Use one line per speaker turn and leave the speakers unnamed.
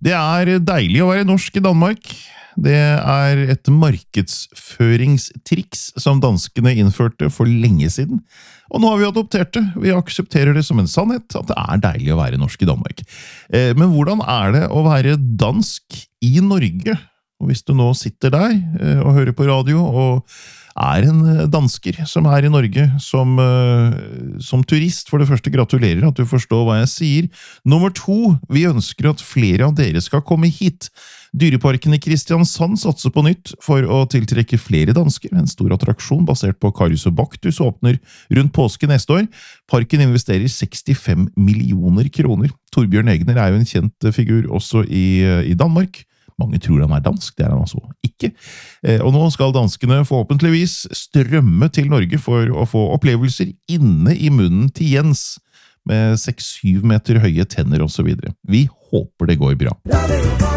Det deilig å være norsk i Danmark. Det et markedsføringstriks som danskene innførte for lenge siden. Og nå har vi adoptert det. Vi aksepterer det som en sannhet at det deilig å være norsk i Danmark. Men hvordan det å være dansk i Norge? Og hvis du nå sitter der og hører på radio og en dansker som i Norge som turist, for det første gratulerer at du forstår hva jeg sier. Nummer 2, vi ønsker at flere av dere skal komme hit. Dyreparken i Kristiansand satser på nytt for å tiltrekke flere dansker. En stor attraksjon basert på Karius og Baktus åpner rundt påske neste år. Parken investerer 65 millioner kroner. Torbjørn Egner jo en kjent figur også i Danmark. Mange tror han dansk, det han altså ikke. Og nå skal danskene forhåpentligvis strømme til Norge for å få opplevelser inne i munnen til Jens, med 6-7 meter høye tenner og så videre. Vi håper det går bra.